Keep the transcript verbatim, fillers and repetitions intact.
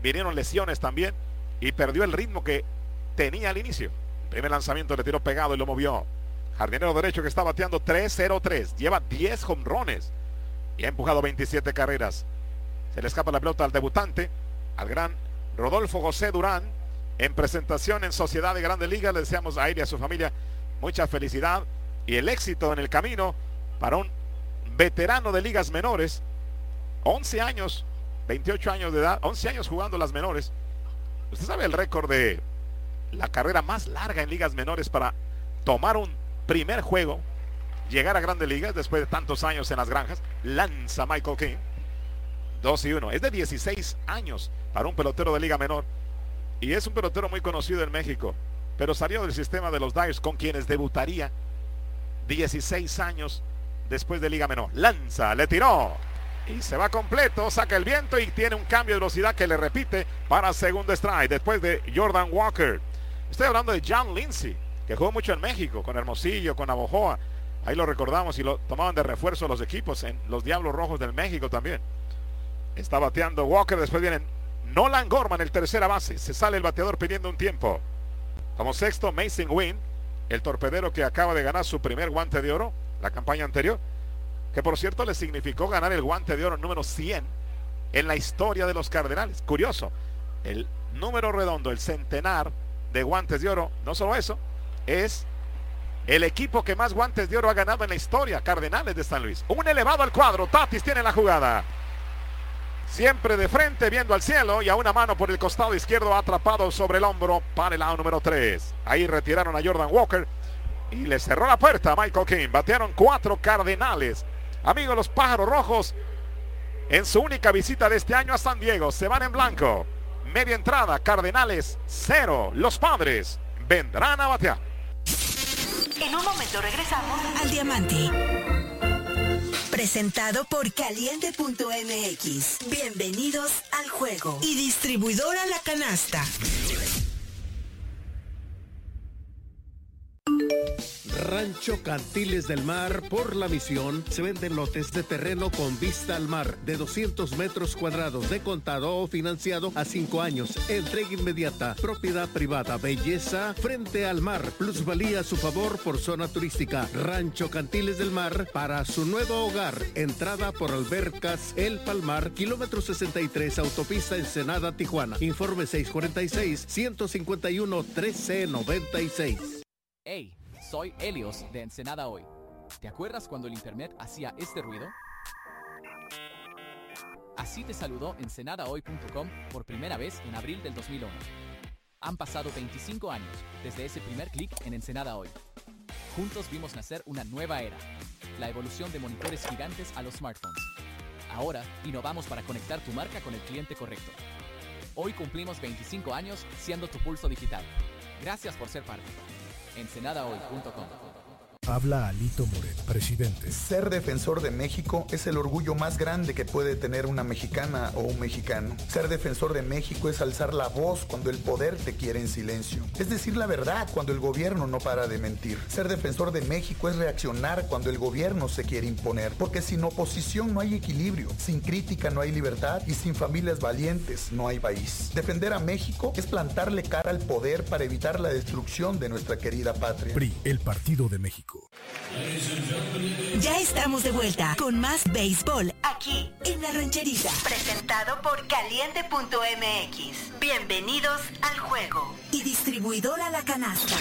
vinieron lesiones también y perdió el ritmo que tenía al inicio. Primer lanzamiento le tiró pegado y lo movió. Jardinero derecho que está bateando tres cero tres. Lleva diez jonrones y ha empujado veintisiete carreras. Se le escapa la pelota al debutante, al gran Rodolfo José Durán. En presentación en Sociedad de Grandes Ligas, le deseamos a él y a su familia mucha felicidad y el éxito en el camino para un veterano de ligas menores. once años, veintiocho años de edad, once años jugando las menores. Usted sabe el récord de la carrera más larga en ligas menores para tomar un primer juego, llegar a Grandes Ligas después de tantos años en las granjas. Lanza Michael King, dos y uno. Es de dieciséis años para un pelotero de liga menor y es un pelotero muy conocido en México, pero salió del sistema de los Dyers, con quienes debutaría dieciséis años después de liga menor. Lanza, le tiró y se va completo, saca el viento y tiene un cambio de velocidad que le repite para segundo strike después de Jordan Walker. Estoy hablando de John Lindsay, que jugó mucho en México, con Hermosillo, con Navojoa. Ahí lo recordamos y lo tomaban de refuerzo los equipos en los Diablos Rojos del México también. Está bateando Walker, después viene Nolan Gorman, el tercera base. Se sale el bateador pidiendo un tiempo. Como sexto, Mason Wynn, el torpedero que acaba de ganar su primer guante de oro, la campaña anterior, que por cierto le significó ganar el guante de oro número cien en la historia de los Cardenales. Curioso, el número redondo, el centenar de guantes de oro. No solo eso, es el equipo que más guantes de oro ha ganado en la historia, Cardenales de San Luis. Un elevado al cuadro, Tatis tiene la jugada. Siempre de frente, viendo al cielo, y a una mano por el costado izquierdo, atrapado sobre el hombro para el lado número tres. Ahí retiraron a Jordan Walker y le cerró la puerta a Michael King. Batearon cuatro Cardenales. Amigos, los Pájaros Rojos, en su única visita de este año a San Diego, se van en blanco. Media entrada, Cardenales cero. Los Padres vendrán a batear. En un momento regresamos al Diamante. Presentado por Caliente punto M X. Bienvenidos al juego. Y distribuidora La Canasta. Rancho Cantiles del Mar, por La Misión, se venden lotes de terreno con vista al mar de doscientos metros cuadrados de contado o financiado a cinco años. Entrega inmediata, propiedad privada, belleza frente al mar, plusvalía a su favor por zona turística. Rancho Cantiles del Mar, para su nuevo hogar. Entrada por Albercas El Palmar, kilómetro sesenta y tres, autopista Ensenada, Tijuana. Informe seis cuatro seis, uno cinco uno, trece noventa y seis. Hey, soy Helios de Ensenada Hoy. ¿Te acuerdas cuando el internet hacía este ruido? Así te saludó Ensenada Hoy punto com por primera vez en abril del dos mil uno. Han pasado veinticinco años desde ese primer clic en Ensenada Hoy. Juntos vimos nacer una nueva era, la evolución de monitores gigantes a los smartphones. Ahora innovamos para conectar tu marca con el cliente correcto. Hoy cumplimos veinticinco años siendo tu pulso digital. Gracias por ser parte. Ensenada Hoy punto com. Habla Alito Moreno, presidente. Ser defensor de México es el orgullo más grande que puede tener una mexicana o un mexicano. Ser defensor de México es alzar la voz cuando el poder te quiere en silencio. Es decir la verdad cuando el gobierno no para de mentir. Ser defensor de México es reaccionar cuando el gobierno se quiere imponer. Porque sin oposición no hay equilibrio, sin crítica no hay libertad y sin familias valientes no hay país. Defender a México es plantarle cara al poder para evitar la destrucción de nuestra querida patria. P R I, el Partido de México. Ya estamos de vuelta con más béisbol aquí en La Rancherita. Presentado por Caliente punto M X. Bienvenidos al juego. Y distribuidora La Canasta.